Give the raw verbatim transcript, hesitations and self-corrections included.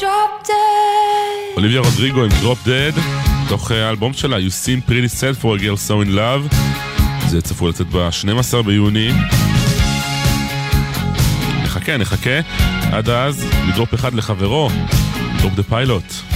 drop dead. אוליביה רודריגו עם Drop Dead, תוך האלבום שלה You Seem Pretty Sad for a Girl So in Love. זה צפוי לצאת ב-שנים עשר ביוני. נחכה, נחכה. עד אז, לדרופ אחד לחברו, Drop the Pilot.